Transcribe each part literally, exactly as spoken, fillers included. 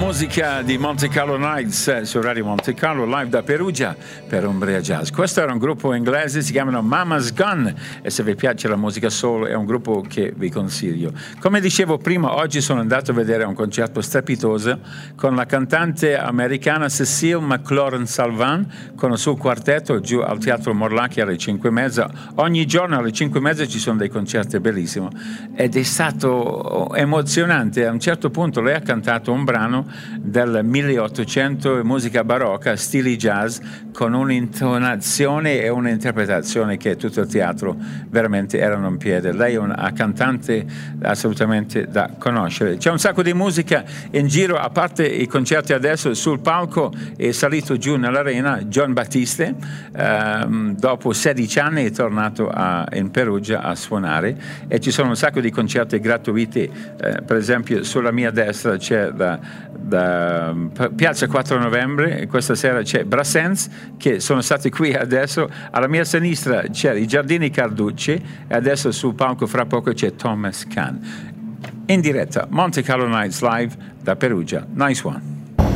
musica di Monte Carlo Nights su Radio Monte Carlo, live da Perugia per Umbria Jazz. Questo era un gruppo inglese, si chiamano Mama's Gun, e se vi piace la musica soul è un gruppo che vi consiglio. Come dicevo prima, oggi sono andato a vedere un concerto strepitoso con la cantante americana Cecile McLaurin Salvant con il suo quartetto giù al Teatro Morlacchi alle cinque e mezza. Ogni giorno alle cinque e mezza ci sono dei concerti bellissimi ed è stato emozionante. A un certo punto lei ha cantato un brano del milleottocento, musica barocca, stili jazz, con un'intonazione e un'interpretazione che tutto il teatro veramente erano in piedi. Lei è una cantante assolutamente da conoscere. C'è un sacco di musica in giro, a parte i concerti adesso. Sul palco è salito giù nell'arena John Battiste, ehm, dopo sedici anni è tornato a, in Perugia a suonare, e ci sono un sacco di concerti gratuiti, eh, per esempio sulla mia destra c'è da, da Piazza quattro Novembre, e questa sera c'è Brassens che sono stati qui adesso. Alla mia sinistra c'è i Giardini Carducci e adesso sul palco fra poco c'è Thomas Kahn. In diretta Monte Carlo Nights live da Perugia. Nice one.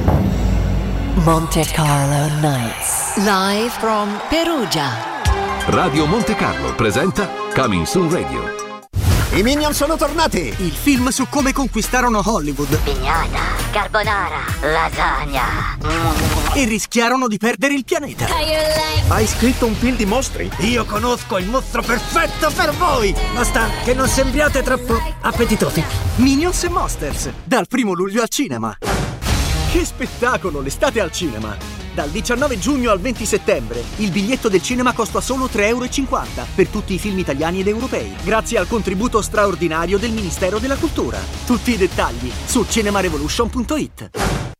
Monte Carlo Nights live from Perugia. Radio Monte Carlo presenta Coming Soon Radio. I Minion sono tornati! Il film su come conquistarono Hollywood. Pignata, carbonara, lasagna. E rischiarono di perdere il pianeta. Hai scritto un film di mostri? Io conosco il mostro perfetto per voi! Basta che non sembriate troppo appetitosi. Minions e Monsters, dal primo luglio al cinema. Che spettacolo, l'estate al cinema! Dal diciannove giugno al venti settembre, il biglietto del cinema costa solo tre e cinquanta euro per tutti i film italiani ed europei, grazie al contributo straordinario del Ministero della Cultura. Tutti i dettagli su cinemarevolution punto it.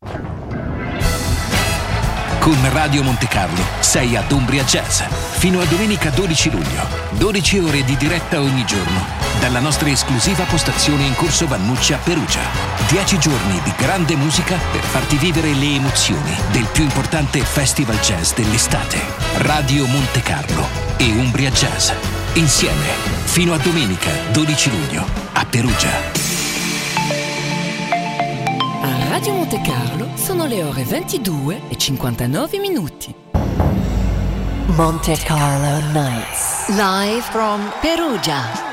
Con Radio Monte Carlo sei ad Umbria Jazz fino a domenica dodici luglio. dodici ore di diretta ogni giorno dalla nostra esclusiva postazione in Corso Vannucci a Perugia. dieci giorni di grande musica per farti vivere le emozioni del più importante festival jazz dell'estate. Radio Monte Carlo e Umbria Jazz insieme fino a domenica dodici luglio a Perugia. A Radio Monte Carlo sono le ore ventidue e cinquantanove minuti. Monte Carlo Nights live from Perugia.